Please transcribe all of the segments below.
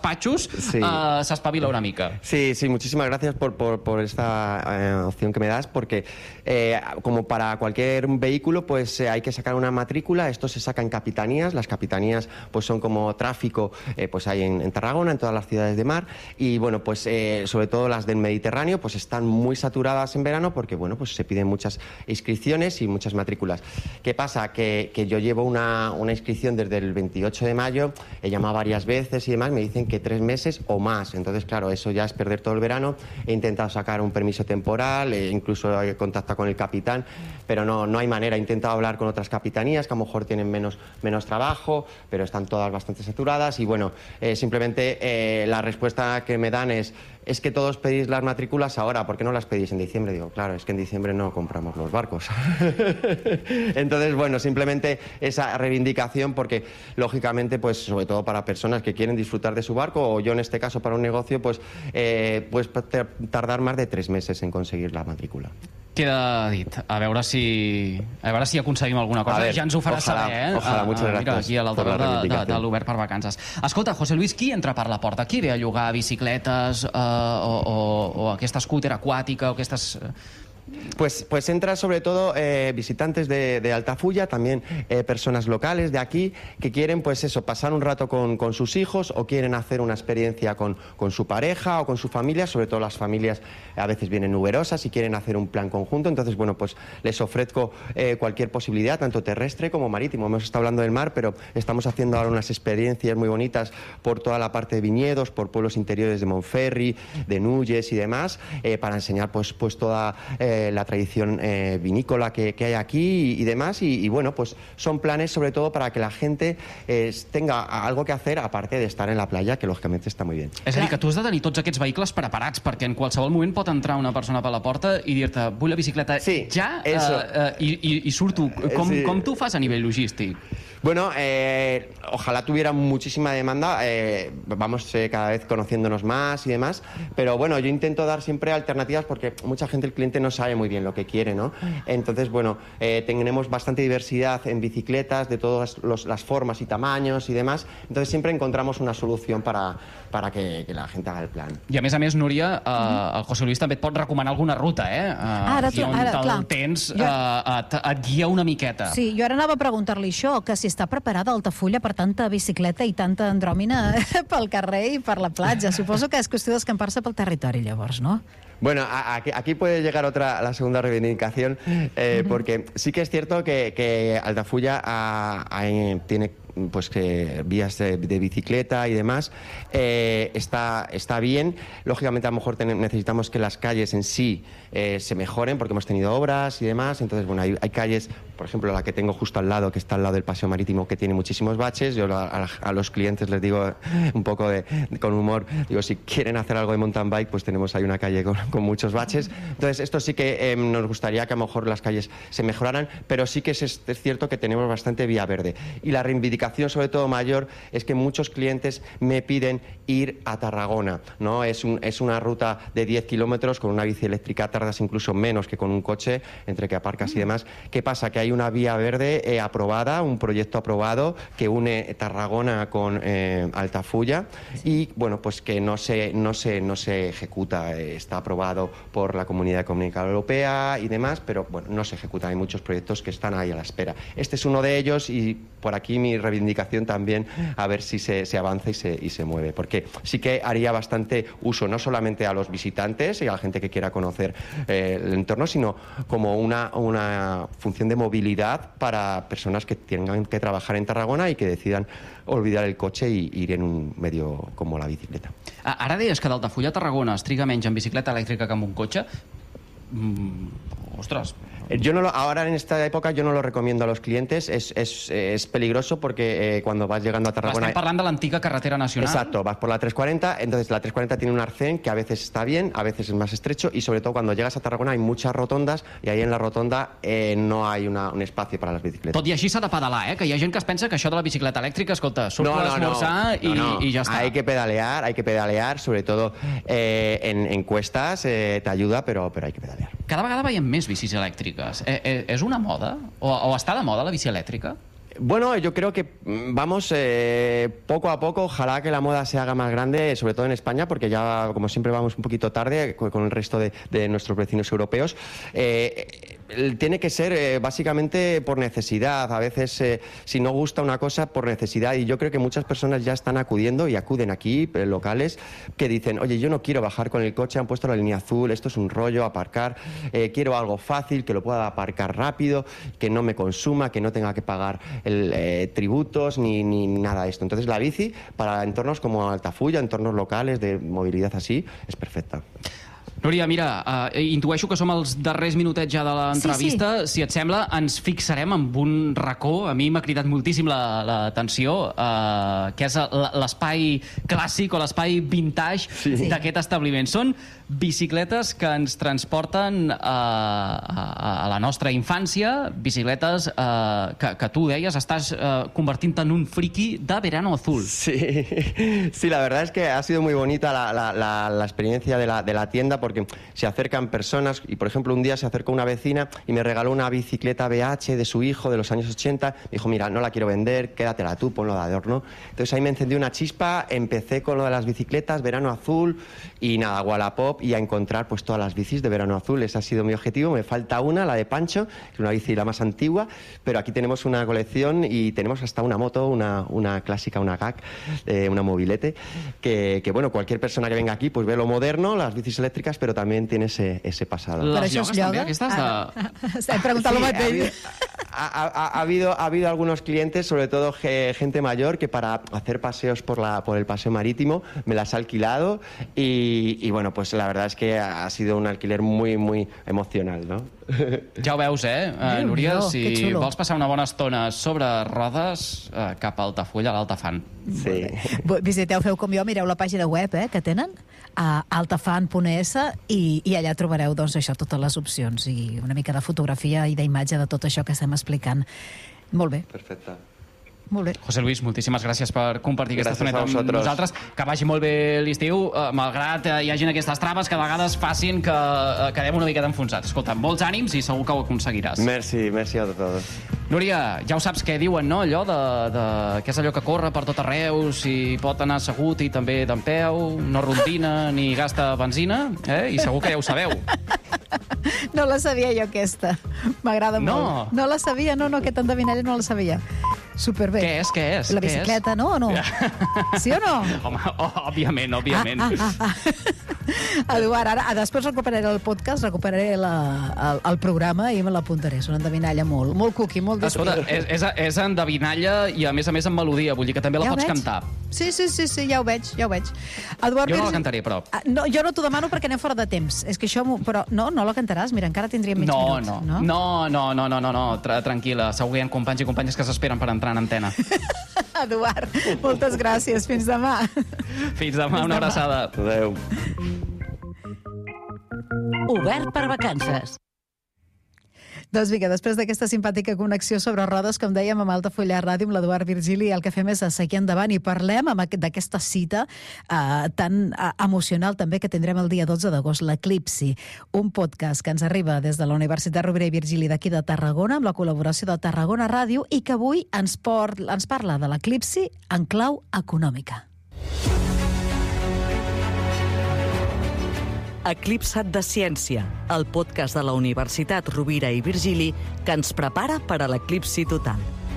Pachus s'espavila una mica. Sí, muchísimas gracias por esta opción que me das, porque como para cualquier vehículo, pues hay que sacar una matrícula. Esto se saca en capitanías. Las capitanías pues son como tráfico, pues hay en Tarragona, en todas las ciudades de mar, y bueno, pues sobre todo las del Mediterráneo, pues están muy saturadas en verano porque bueno, pues se piden muchas inscripciones y muchas matrículas. ¿Qué pasa? Que yo llevo una inscripción desde el 28 de mayo, he llamado varias veces y demás, me dicen que 3 meses o más. Entonces, claro, eso ya es perder todo el verano. He intentado sacar un permiso temporal, incluso he contactado con el capitán, pero no hay manera. He intentado hablar con otras capitanías que a lo mejor tienen menos trabajo, pero están todas bastante saturadas. Y bueno, simplemente la respuesta que me dan es que todos pedís las matrículas ahora, ¿por qué no las pedís en diciembre? Digo, claro, es que en diciembre no compramos los barcos. Entonces, bueno, simplemente esa reivindicación, porque lógicamente, pues sobre todo para personas que quieren disfrutar de su barco, o yo en este caso para un negocio, pues tardar más de 3 meses en conseguir la matrícula. Queda dit. A veure si aconseguim alguna cosa. Ja ens ho farà saber, eh? Ojalà, muchas gracias. Mira, aquí a l'altaveu de l'Obert per Vacances. Escolta, José Luis, qui entra per la porta? Qui ve a llogar bicicletes o aquesta scooter aquàtica o aquestes... Pues entra sobre todo visitantes de Altafulla, también personas locales de aquí que quieren pues eso, pasar un rato con sus hijos o quieren hacer una experiencia con su pareja o con su familia. Sobre todo las familias a veces vienen numerosas y quieren hacer un plan conjunto. Entonces, bueno, pues les ofrezco cualquier posibilidad, tanto terrestre como marítimo. Hemos estado hablando del mar, pero estamos haciendo ahora unas experiencias muy bonitas por toda la parte de viñedos, por pueblos interiores de Montferri, de Nulles y demás, para enseñar pues toda la tradición vinícola que hay aquí y demás, y bueno, pues son planes sobre todo para que la gente tenga algo que hacer aparte de estar en la playa, que lògicament està muy bien. És a dir, que tu has de tenir tots aquests vehicles preparats, perquè en qualsevol moment pot entrar una persona per la porta i dir-te, vull la bicicleta ja, i surto. Com tu fas a nivell logístic? Bueno, ojalá tuviera muchísima demanda, vamos cada vez conociéndonos más y demás, pero bueno, yo intento dar siempre alternativas porque mucha gente, el cliente no sabe muy bien lo que quiere, ¿no? Entonces, bueno, tenemos bastante diversidad en bicicletas de todas las formas y tamaños y demás, entonces siempre encontramos una solución para que la gente haga el plan. I a més, Núria, el José Luis també et pot recomanar alguna ruta, eh? Ara, el tens, et guia una miqueta. Sí, jo ara anava a preguntar-li això, que si està preparada Altafulla per tanta bicicleta i tanta andròmina pel carrer i per la platja. Suposo que és qüestió d'escampar-se pel territori, llavors, no? Bueno, aquí puede llegar la segunda reivindicación, porque sí que es cierto que Altafulla tiene pues que vías de bicicleta y demás, está bien. Lógicamente a lo mejor necesitamos que las calles en sí se mejoren porque hemos tenido obras y demás. Entonces, bueno, hay calles, por ejemplo, la que tengo justo al lado, que está al lado del paseo marítimo, que tiene muchísimos baches. Yo a los clientes les digo un poco con humor, digo, si quieren hacer algo de mountain bike, pues tenemos ahí una calle con muchos baches. Entonces, esto sí que nos gustaría que a lo mejor las calles se mejoraran, pero sí que es cierto que tenemos bastante vía verde. Y la reivindicación sobre todo mayor es que muchos clientes me piden ir a Tarragona, ¿no? Es una ruta de 10 kilómetros, con una bici eléctrica tardas incluso menos que con un coche, entre que aparcas y demás. ¿Qué pasa? Que hay una vía verde aprobada, un proyecto aprobado que une Tarragona con Altafulla y bueno, pues que no se ejecuta. Está aprobado por la Comunidad Económica Europea y demás, pero bueno, no se ejecuta. Hay muchos proyectos que están ahí a la espera. Este es uno de ellos y por aquí mi reivindicación también, a ver si se avanza y se mueve, porque sí que haría bastante uso, no solamente a los visitantes y a la gente que quiera conocer el entorno, sino como una función de movilidad para personas que tengan que trabajar en Tarragona y que decidan olvidar el coche y ir en un medio como la bicicleta. Ara deies que d'Altafulla a Tarragona es triga menys en bicicleta elèctrica que en un cotxe. Ostras. Ahora en esta época yo no lo recomiendo a los clientes, es peligroso porque cuando vas llegando a Tarragona... Estem parlant de l'antiga carretera nacional. Exacto, vas por la 340, entonces la 340 tiene un arcén que a veces está bien, a veces es más estrecho y sobre todo cuando llegas a Tarragona hay muchas rotondas y ahí en la rotonda no hay un espacio para las bicicletas. Tot i així s'ha de pedalar, que hi ha gent que es pensa que això de la bicicleta elèctrica, escolta, surto a l'esmorzar i ja està. Hay que pedalear, sobre todo en cuestas te ayuda, pero hay que pedalear. Cada vegada veiem més bicis elèctriques. És una moda? O està de moda la bici elèctrica? Bueno, yo creo que vamos poco a poco, ojalá que la moda se haga más grande, sobre todo en España, porque ya, como siempre, vamos un poquito tarde con el resto de nuestros vecinos europeos. Tiene que ser básicamente por necesidad. A veces, si no gusta una cosa, por necesidad. Y yo creo que muchas personas ya están acudiendo y acuden aquí, locales, que dicen, oye, yo no quiero bajar con el coche, han puesto la línea azul, esto es un rollo, aparcar, quiero algo fácil, que lo pueda aparcar rápido, que no me consuma, que no tenga que pagar tributos ni nada de esto. Entonces la bici para entornos como Altafulla, entornos locales de movilidad así, es perfecta. Núria, mira, intueixo que som als darrers minutets ja de l'entrevista. Sí, sí. Si et sembla, ens fixarem en un racó. A mi m'ha cridat moltíssim l'atenció, que és l'espai clàssic o l'espai vintage d'aquest establiment. Són bicicletes que ens transporten a la nostra infància, bicicletes que tu deies, estàs convertint en un friki de Verano Azul. Sí, la verdad es que ha sido muy bonita la experiencia de la tienda, porque se acercan personas y, por ejemplo, un día se acercó una vecina y me regaló una bicicleta BH de su hijo de los años 80. Me dijo, mira, no la quiero vender, quédatela tú, ponlo de adorno. Entonces ahí me encendió una chispa, empecé con lo de las bicicletas, Verano Azul y nada, Wallapop, y a encontrar pues todas las bicis de Verano Azul. Ese ha sido mi objetivo. Me falta una, la de Pancho, que es una bici la más antigua, pero aquí tenemos una colección y tenemos hasta una moto, una clásica, una GAC, una mobilete, que bueno, cualquier persona que venga aquí pues ve lo moderno, las bicis eléctricas, pero también tiene ese pasado. Les llogues també, aquestes de... He preguntat lo mateix. Ha habido algunos clientes, sobre todo gente mayor, que para hacer paseos por el paseo marítimo me las ha alquilado y bueno, pues la verdad es que ha sido un alquiler muy, muy emocional, ¿no? Ja ho veus, Núria? Si vols passar una bona estona sobre rodes, cap a Altafulla, a l'Altafan. Sí. Visiteu, feu com jo, mireu la pàgina web que tenen, a altafan.es, i allà trobareu, doncs, això, totes les opcions i una mica de fotografia i d'imatge de tot això que estem explicant. Molt bé. Perfecte. Molt bé. José Luis, moltíssimes gràcies per compartir aquesta estoneta amb nosaltres. Que vagi molt bé l'estiu, malgrat hi hagin aquestes traves que a vegades facin que quedem una miqueta enfonsats. Escolta, molts ànims i segur que ho aconseguiràs. Merci a todos. Núria, ja ho saps què diuen, no? Allò que és allò que corre per tot arreu, si pot anar assegut i també d'en peu, no rontina ni gasta benzina, i segur que ja ho sabeu. No la sabia jo, aquesta. M'agrada molt. No la sabia, no, aquesta endevinalla no la sabia. Superbé. Què és? La bicicleta, no o no? Sí o no? Home, òbviament. Eduard, ara després recuperaré el podcast, recuperaré el programa i me l'apuntaré. És una endevinalla molt cookie, molt Escolta, és endevinalla i a més amb melodia, vull dir que també la pots cantar. Sí, ja ho veig. Eduard, jo no la cantaré, però. No, jo no t'ho demano perquè anem fora de temps. És que això... Però no la cantaràs? Mira, encara tindríem mig minut. No, tranquil·la. Segur que hi ha companys i companyes que s'esperen per entrar en antena. Eduard, moltes gràcies. Fins demà. Fins demà, una abraçada. Adéu. Obert per vacances. Doncs vinga, després d'aquesta simpàtica connexió sobre rodes, com dèiem, amb Altafulla Ràdio, amb l'Eduard Virgili, el que fem és seguir endavant i parlem d'aquesta cita tan emocional també que tindrem el dia 12 d'agost, l'Eclipsi, un podcast que ens arriba des de la Universitat Rovira i Virgili d'aquí de Tarragona, amb la col·laboració de Tarragona Ràdio, i que avui ens parla de l'Eclipsi en clau econòmica. Eclipsat de Ciència, el podcast de la Universitat Rovira i Virgili que ens prepara per a l'eclipsi total.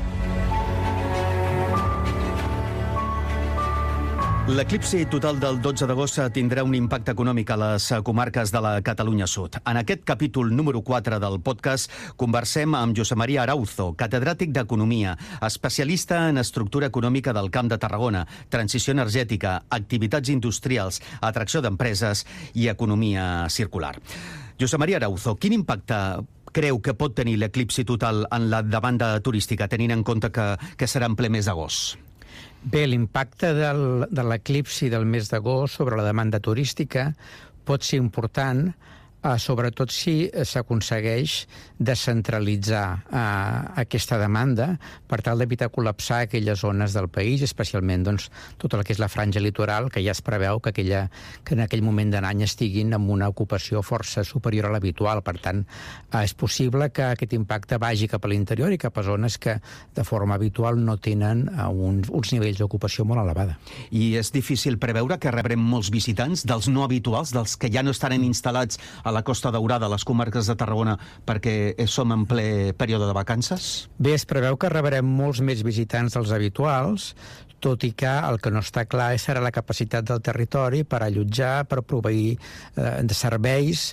L'eclipsi total del 12 d'agost tindrà un impacte econòmic a les comarques de la Catalunya Sud. En aquest capítol número 4 del podcast conversem amb Josep Maria Arauzo, catedràtic d'Economia, especialista en estructura econòmica del Camp de Tarragona, transició energètica, activitats industrials, atracció d'empreses i economia circular. Josep Maria Arauzo, quin impacte creu que pot tenir l'eclipsi total en la demanda turística, tenint en compte que serà en ple mes d'agost? Bé, l'impacte de l'eclipsi del mes d'agost sobre la demanda turística pot ser important sobretot si s'aconsegueix descentralitzar aquesta demanda per tal d'evitar col·lapsar aquelles zones del país, especialment doncs, tot el que és la franja litoral, que ja es preveu que en aquell moment de l'any estiguin amb una ocupació força superior a l'habitual. Per tant, és possible que aquest impacte vagi cap a l'interior i cap a zones que de forma habitual no tenen uns nivells d'ocupació molt elevada. I és difícil preveure que rebrem molts visitants, dels no habituals, dels que ja no estaran instal·lats a la Costa Daurada, a les comarques de Tarragona, perquè som en ple període de vacances? Bé, es preveu que rebrem molts més visitants dels habituals, tot i que el que no està clar serà la capacitat del territori per allotjar, per proveir de serveis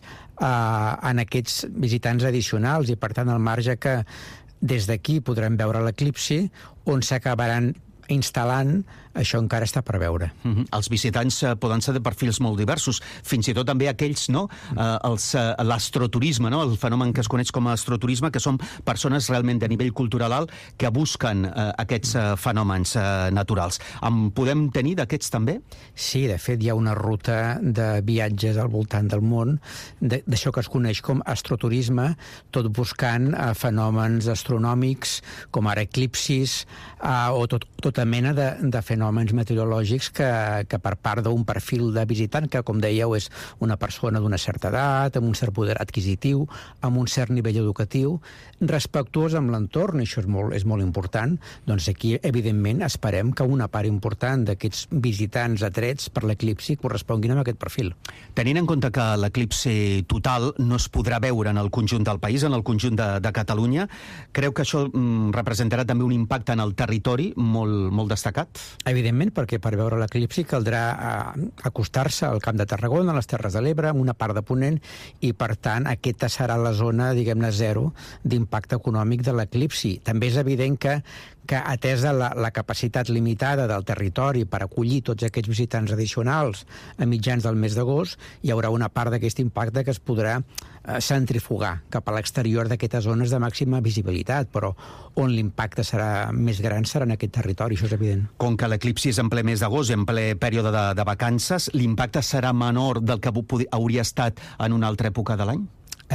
en aquests visitants addicionals, i per tant el marge que des d'aquí podrem veure l'eclipsi, on s'acabaran instal·lant, això encara està per veure. Els visitants poden ser de perfils molt diversos, fins i tot també aquells, no? L'astroturisme, no? El fenomen que es coneix com a astroturisme, que són persones realment de nivell cultural alt que busquen aquests fenòmens naturals. En podem tenir d'aquests també? Sí, de fet hi ha una ruta de viatges al voltant del món, d'això que es coneix com astroturisme, tot buscant fenòmens astronòmics, com ara eclipsis, o tota mena de fenòmens meteorològics que per part d'un perfil de visitant, que com dèieu és una persona d'una certa edat, amb un cert poder adquisitiu, amb un cert nivell educatiu, respectuós amb l'entorn, i això és molt important, doncs aquí evidentment esperem que una part important d'aquests visitants atrets per l'eclipsi corresponguin amb aquest perfil. Tenint en compte que l'eclipsi total no es podrà veure en el conjunt del país, en el conjunt de Catalunya, creu que això representarà també un impacte en el territori molt destacat? Evidentment, perquè per veure l'eclipsi caldrà acostar-se al Camp de Tarragona, a les Terres de l'Ebre, amb una part de Ponent, i per tant aquesta serà la zona, diguem-ne, zero d'impacte econòmic de l'eclipsi. També és evident que atesa la capacitat limitada del territori per acollir tots aquests visitants addicionals a mitjans del mes d'agost, hi haurà una part d'aquest impacte que es podrà centrifugar cap a l'exterior d'aquestes zones de màxima visibilitat, però on l'impacte serà més gran serà en aquest territori, això és evident. Com que l'eclipsi és en ple mes d'agost i en ple període de vacances, l'impacte serà menor del que hauria estat en una altra època de l'any?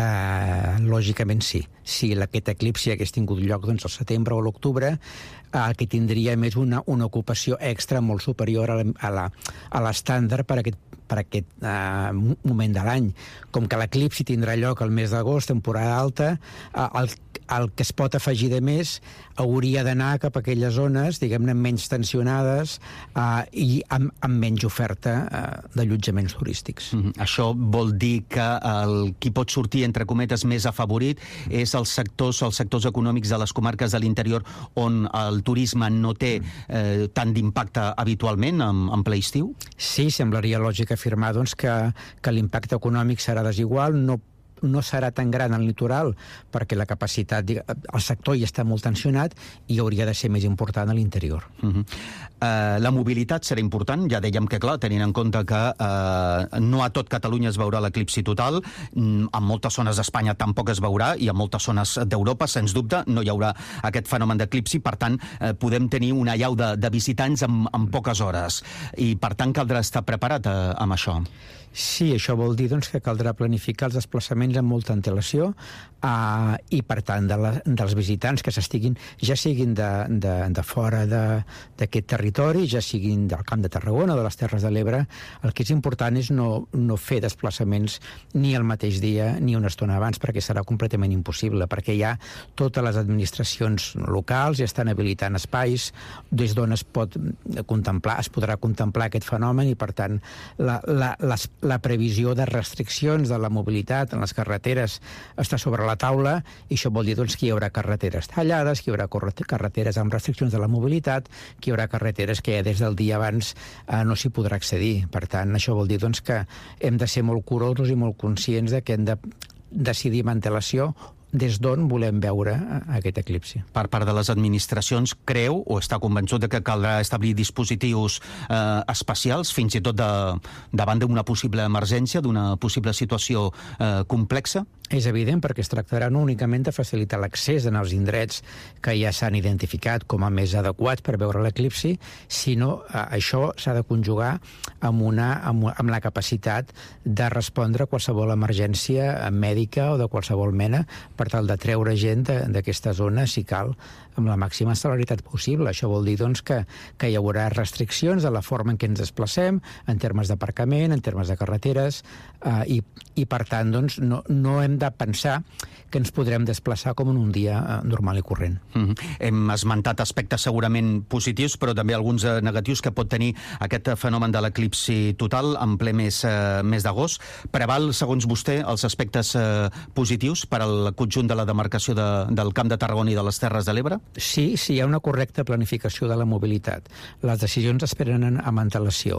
Lògicament sí. Si aquest eclipsi hagués tingut lloc doncs, al setembre o l'octubre, el que tindríem és una ocupació extra molt superior a l'estàndard per aquest moment de l'any. Com que l'eclipsi tindrà lloc al mes d'agost, temporada alta, el que es pot afegir de més hauria d'anar cap a aquelles zones, diguem-ne, menys tensionades i amb menys oferta d'allotjaments turístics. Això vol dir que qui pot sortir, entre cometes, més afavorit és els sectors econòmics de les comarques de l'interior on el turisme no té tant d'impacte habitualment en ple estiu? Sí, semblaria lògic afirmar doncs, que l'impacte econòmic serà desigual, no serà tan gran al litoral perquè la capacitat, el sector ja està molt tensionat i hauria de ser més important a l'interior. La mobilitat serà important, ja dèiem que clar, tenint en compte que no a tot Catalunya es veurà l'eclipsi total, en moltes zones d'Espanya tampoc es veurà i en moltes zones d'Europa, sens dubte, no hi haurà aquest fenomen d'eclipsi, per tant podem tenir una allau de visitants en poques hores i per tant caldrà estar preparat amb això. Sí, això vol dir doncs, que caldrà planificar els desplaçaments amb molta antelació i, per tant, dels visitants que ja siguin de fora d'aquest territori, ja siguin del Camp de Tarragona o de les Terres de l'Ebre, el que és important és no fer desplaçaments ni el mateix dia ni una estona abans, perquè serà completament impossible, perquè ja totes les administracions locals ja estan habilitant espais des d'on es podrà contemplar aquest fenomen i, per tant, la previsió de restriccions de la mobilitat en les carreteres està sobre la taula i això vol dir doncs, que hi haurà carreteres tallades, que hi haurà carreteres amb restriccions de la mobilitat, que hi haurà carreteres que ja des del dia abans no s'hi podrà accedir. Per tant, això vol dir doncs, que hem de ser molt curosos i molt conscients de que hem de decidir amb antelació des d'on volem veure aquest eclipsi. Per part de les administracions, creu o està convençut de que caldrà establir dispositius especials, fins i tot davant d'una possible emergència, d'una possible situació complexa? És evident perquè es tractarà no únicament de facilitar l'accés en els indrets que ja s'han identificat com a més adequats per veure l'eclipsi, sinó això s'ha de conjugar amb la capacitat de respondre a qualsevol emergència mèdica o de qualsevol mena per tal de treure gent d'aquesta zona, si cal, amb la màxima celeritat possible. Això vol dir doncs, que hi haurà restriccions de la forma en què ens desplacem, en termes d'aparcament, en termes de carreteres, i per tant doncs, no hem de pensar que ens podrem desplaçar com en un dia normal i corrent. Hem esmentat aspectes segurament positius, però també alguns negatius que pot tenir aquest fenomen de l'eclipsi total en ple mes d'agost. Preval, segons vostè, els aspectes positius per al conjunt de la demarcació del Camp de Tarragona i de les Terres de l'Ebre? Sí, hi ha una correcta planificació de la mobilitat. Les decisions es prenen amb antelació.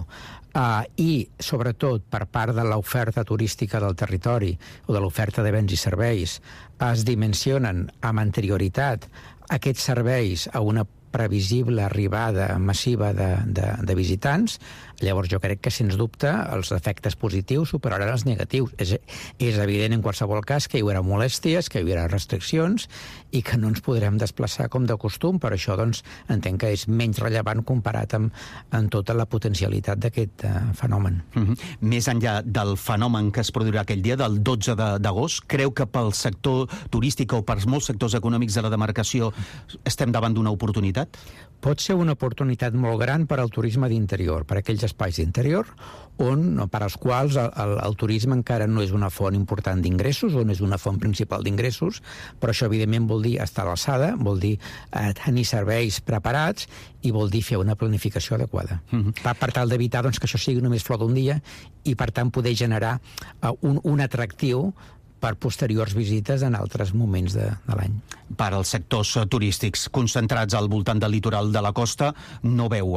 I, sobretot, per part de l'oferta turística del territori o de l'oferta de béns i serveis, es dimensionen amb anterioritat aquests serveis a una previsible arribada massiva de visitants. Llavors jo crec que, sens dubte, els efectes positius superaran els negatius. És evident en qualsevol cas que hi haurà molèsties, que hi haurà restriccions i que no ens podrem desplaçar com de costum. Per això doncs, entenc que és menys rellevant comparat amb tota la potencialitat d'aquest fenomen. Més enllà del fenomen que es produirà aquell dia, del 12 d'agost, creu que pel sector turístic o per molts sectors econòmics de la demarcació estem davant d'una oportunitat? Pot ser una oportunitat molt gran per al turisme d'interior, per aquells espais d'interior per als quals el turisme encara no és una font important d'ingressos o no és una font principal d'ingressos, però això evidentment vol dir estar a l'alçada, vol dir tenir serveis preparats i vol dir fer una planificació adequada. Per tal d'evitar doncs, que això sigui només flor d'un dia i per tant poder generar un atractiu per posteriors visites en altres moments de l'any. Per als sectors turístics concentrats al voltant del litoral de la costa, no veu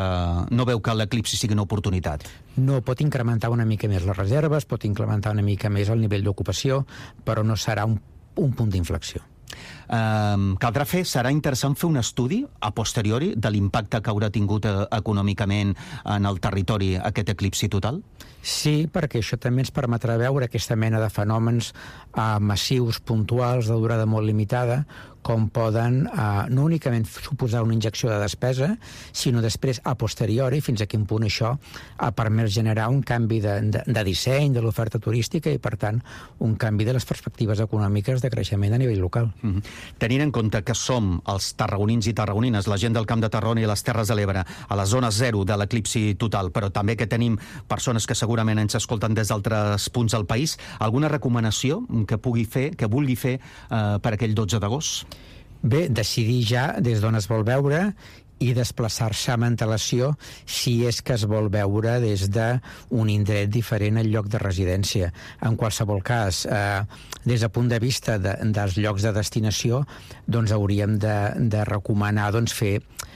que l'eclipsi sigui una oportunitat? No, pot incrementar una mica més les reserves, pot incrementar una mica més el nivell d'ocupació, però no serà un punt d'inflexió. Serà interessant fer un estudi a posteriori de l'impacte que haurà tingut econòmicament en el territori aquest eclipsi total? Sí, perquè això també ens permetrà veure aquesta mena de fenòmens massius, puntuals, de durada molt limitada, com poden no únicament suposar una injecció de despesa, sinó després, a posteriori, fins a quin punt això ha permès generar un canvi de disseny de l'oferta turística i, per tant, un canvi de les perspectives econòmiques de creixement a nivell local. Tenint en compte que som els tarragonins i tarragonines, la gent del Camp de Tarragona i les Terres de l'Ebre, a la zona zero de l'eclipsi total, però també que tenim persones que segurament ens escolten des d'altres punts del país, alguna recomanació que vulgui fer per aquell 12 d'agost? Bé, decidir ja des d'on es vol veure i desplaçar-se amb antelació si és que es vol veure des d'un indret diferent al lloc de residència. En qualsevol cas, des del punt de vista dels llocs de destinació, doncs hauríem de recomanar fer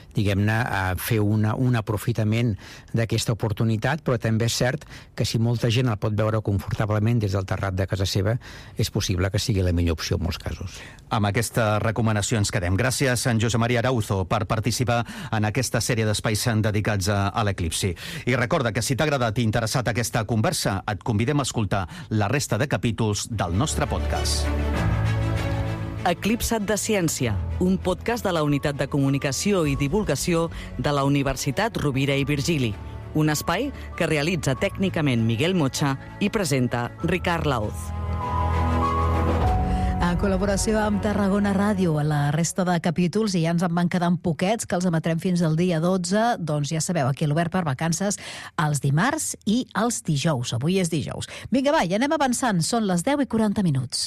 un aprofitament d'aquesta oportunitat, però també és cert que si molta gent el pot veure confortablement des del terrat de casa seva, és possible que sigui la millor opció en molts casos. Amb aquesta recomanació ens quedem. Gràcies, en Josep Maria Arauzo, per participar en aquesta sèrie d'espais dedicats a l'eclipsi. I recorda que si t'ha agradat i interessat aquesta conversa, et convidem a escoltar la resta de capítols del nostre podcast. Eclipsa't de Ciència, un podcast de la Unitat de Comunicació i Divulgació de la Universitat Rovira i Virgili. Un espai que realitza tècnicament Miguel Mocha i presenta Ricard Laoz. En col·laboració amb Tarragona Ràdio, a la resta de capítols, i ja ens en van quedant poquets, que els emetrem fins al dia 12, doncs ja sabeu, aquí a l'Obert per Vacances, els dimarts i els dijous. Avui és dijous. Vinga, va, ja anem avançant. Són les 10:40.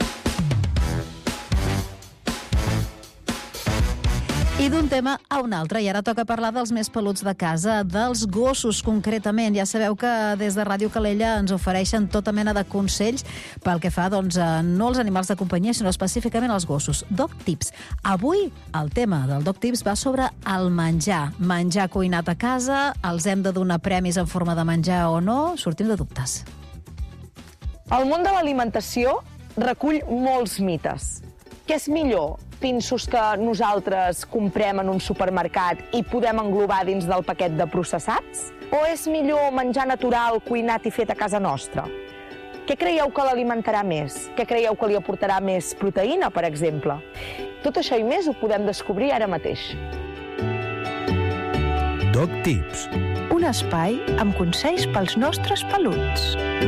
I d'un tema a un altre, i ara toca parlar dels més peluts de casa, dels gossos concretament. Ja sabeu que des de Ràdio Calella ens ofereixen tota mena de consells pel que fa, doncs, no als animals de companyia, sinó específicament als gossos. Dog Tips. Avui el tema del Dog Tips va sobre el menjar. Menjar cuinat a casa, els hem de donar premis en forma de menjar o no? Sortim de dubtes. El món de l'alimentació recull molts mites. Què és millor? Pinsos que nosaltres comprem en un supermercat i podem englobar dins del paquet de processats? O és millor menjar natural, cuinat i fet a casa nostra? Què creieu que l'alimentarà més? Què creieu que li aportarà més proteïna, per exemple? Tot això i més ho podem descobrir ara mateix. Dog Tips. Un espai amb consells pels nostres peluts.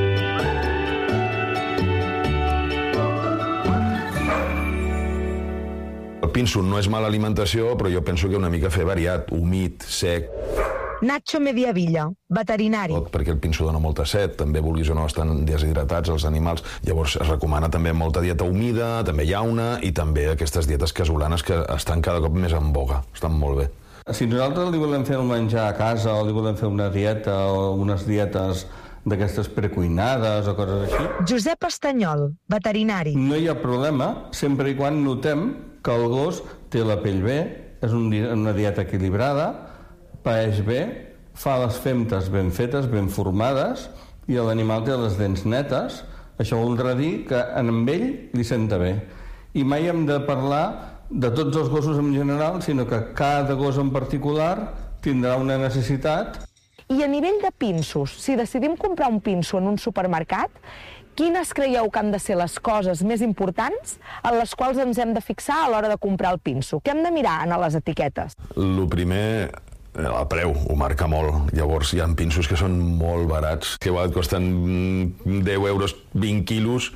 El pinso no és mala alimentació, però jo penso que una mica fer variat, humit, sec. Nacho Mediavilla, veterinari. Tot perquè el pinso dona molta set, també vulguis o no estan deshidratats els animals. Llavors es recomana també molta dieta humida, també llauna i també aquestes dietes casolanes que estan cada cop més en boga. Estan molt bé. Si nosaltres li volem fer un menjar a casa o li volem fer una dieta o unes dietes d'aquestes precuinades o coses així... Josep Estanyol, veterinari. No hi ha problema, sempre i quan notem que el gos té la pell bé, és una dieta equilibrada, paeix bé, fa les femtes ben fetes, ben formades, i l'animal té les dents netes. Això voldrà dir que amb ell li senta bé. I mai hem de parlar de tots els gossos en general, sinó que cada gos en particular tindrà una necessitat. I a nivell de pinsos, si decidim comprar un pinso en un supermercat, quines creieu que han de ser les coses més importants en les quals ens hem de fixar a l'hora de comprar el pinso? Què hem de mirar a les etiquetes? El primer, el preu, ho marca molt. Llavors hi ha pinsos que són molt barats, que igual costen 10 euros 20 quilos,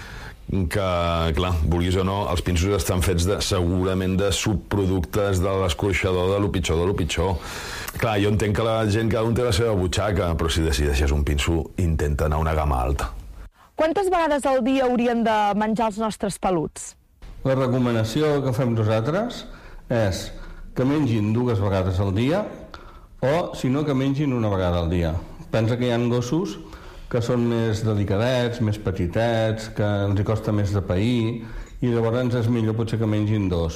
que, clar, vulguis o no, els pinsos estan fets segurament de subproductes de l'escorxador de lo pitjor. Clar, jo entenc que la gent, cada un té la seva butxaca, però si decideixes un pinso, intenta anar a una gamma alta. Quantes vegades al dia haurien de menjar els nostres peluts? La recomanació que fem nosaltres és que mengin 2 vegades al dia o, si no, que mengin 1 vegada al dia. Pensa que hi ha gossos que són més delicadets, més petitets, que els hi costa més de pair, i llavors és millor potser que mengin 2.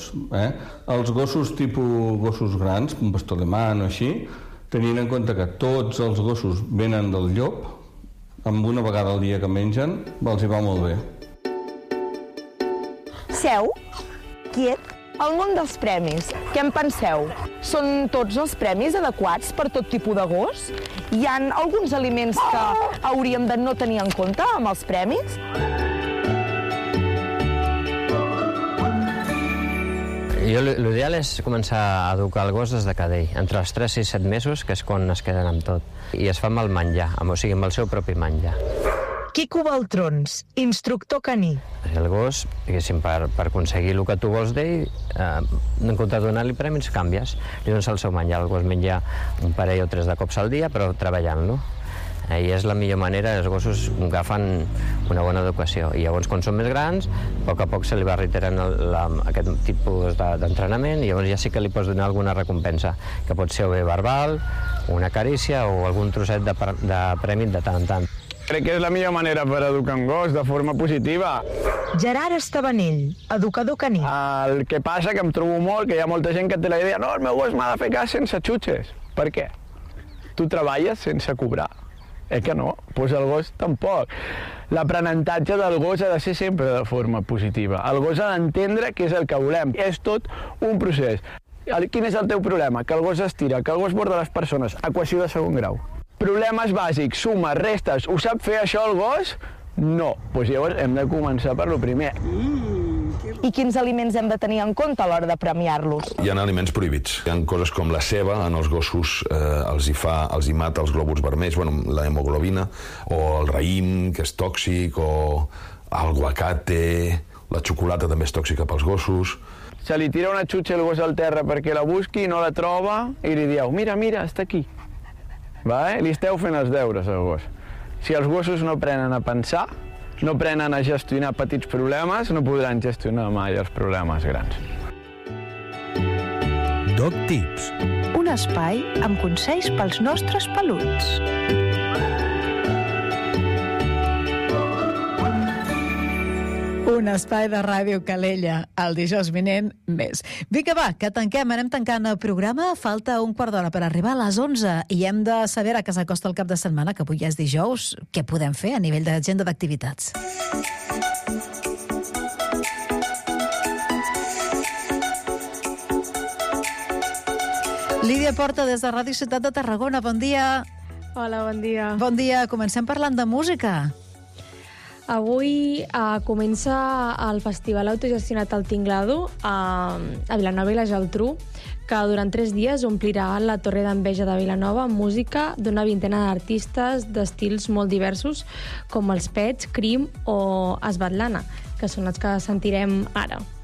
Els gossos tipus gossos grans, un pastor alemany o així, tenint en compte que tots els gossos venen del llop, amb 1 vegada al dia que mengen, els hi va molt bé. Seu, quiet. El món dels premis, què en penseu? Són tots els premis adequats per tot tipus de gos? Hi ha alguns aliments que hauríem de no tenir en compte amb els premis? L'ideal és començar a educar el gos des de cadell, entre els 3 i 7 mesos, que és quan es queden amb tot. I es fa amb el menjar, o sigui, amb el seu propi menjar. Quico Baltrons, instructor caní. El gos, diguéssim, per aconseguir el que tu vols d'ell, en compte de donar-li premis, canvies. Li dones el seu menjar. El gos menja un parell o 3 de cops al dia, però treballant-lo. I és la millor manera, els gossos agafen una bona educació. I llavors, quan són més grans, a poc se li va reiterant aquest tipus d'entrenament i llavors ja sí que li pots donar alguna recompensa, que pot ser o bé verbal, una carícia o algun trosset de premi de tant en tant. Crec que és la millor manera per educar un gos, de forma positiva. Gerard Estabanell, educador caní. El que passa que em trobo molt que hi ha molta gent que té la idea no, el meu gos m'ha de fer cas sense xutxes. Per què? Tu treballes sense cobrar. Que no? Doncs el gos tampoc. L'aprenentatge del gos ha de ser sempre de forma positiva. El gos ha d'entendre què és el que volem. És tot un procés. Quin és el teu problema? Que el gos estira, que el gos borda les persones. Equació de segon grau. Problemes bàsics, sumes, restes, ho sap fer això el gos? No. Doncs llavors hem de començar per lo primer. I quins aliments hem de tenir en compte a l'hora de premiar-los? Hi ha aliments prohibits. Hi ha coses com la ceba, en els gossos els hi mata els glòbuls vermells, la hemoglobina, o el raïm, que és tòxic, o el aguacate, la xocolata també és tòxica pels gossos. Se li tira una xutxa al gos al terra perquè la busqui i no la troba i li dieu, mira, està aquí. Li esteu fent els deures al gos. Si els gossos no aprenen a pensar, no aprenen a gestionar petits problemes, no podran gestionar mai els problemes grans. Dog Tips. Un espai amb consells pels nostres peluts. Un espai de Ràdio Calella, el dijous vinent més. Vinga, va, que tanquem, anem tancant el programa. Falta un quart d'hora per arribar a les 11 i hem de saber, a que s'acosta el cap de setmana, que avui ja és dijous, què podem fer a nivell d'agenda d'activitats. Lídia Porta, des de Ràdio Ciutat de Tarragona, bon dia. Hola, bon dia. Bon dia, comencem parlant de música. Avui comença el festival autogestionat al Tinglado a Vilanova i la Geltrú, que durant 3 dies omplirà la Torre d'Enveja de Vilanova amb música d'una vintena d'artistes d'estils molt diversos, com els Pets, Crim o Svetlana, que són els que sentirem ara.